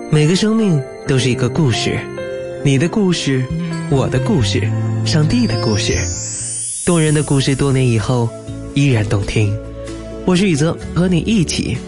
每个生命都是一个故事，你的故事，我的故事，上帝的故事，动人的故事，多年以后依然动听。我是宇泽，和你一起